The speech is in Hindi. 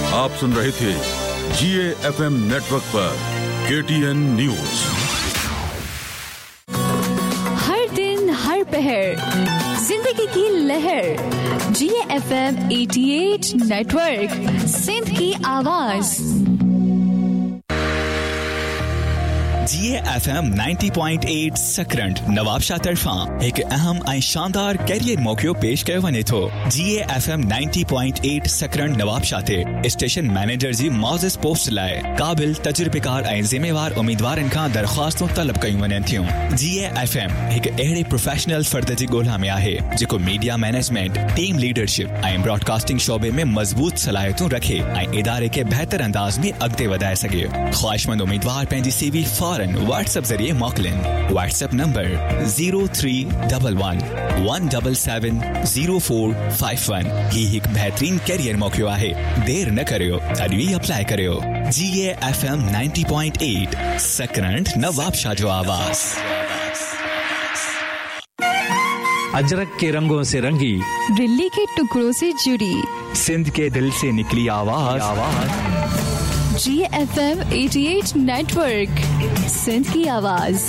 आप सुन रहे थे GAFM नेटवर्क पर KTN न्यूज। हर दिन हर पहर जिंदगी की लहर GAFM 88 नेटवर्क सिंध की आवाज। GAFM 90.8 सकरंट नवाबशाह तरफा एक अहम ऐं शानदार कैरियर मौक़ो पेश कयो वञे थो। GAFM 90.8 सकरंट नवाबशाह ते स्टेशन मैनेजर जी मौज़िज़ पोस्ट लाइ क़ाबिल तजुर्बेकार ऐं ज़िम्मेवार उम्मीदवारनि खां दरख़्वास्तूं तलब कयूं वञनि थियूं। GAFM हिक अहिड़े प्रोफेशनल फ़र्द जी ॻोल्हा में आहे जेको मीडिया मैनेजमेंट, टीम लीडरशिप ऐं ब्रॉडकास्टिंग शोबे में मज़बूत सलाहियतूं रखे ऐं इदारे खे बहितर अंदाज में अॻिते वधाए सघे। ख़्वाहिशमंद उम्मीदवार पंहिंजी CV WhatsApp जरिए मोकलिन। WhatsApp number 0311177041। ही एक बेहतरीन कैरियर मौक़ो आहे। देर न करियो, अॼु ही अप्लाई करियो। GAFM 90.8 सकरंट नवाबशाह जो आवाज़। अजरक के रंगों से रंगी, दिल्ली के टुकड़ों से जुड़ी, सिंध के दिल से निकली आवाज। GAFM 88 नेटवर्क सिंध की आवाज।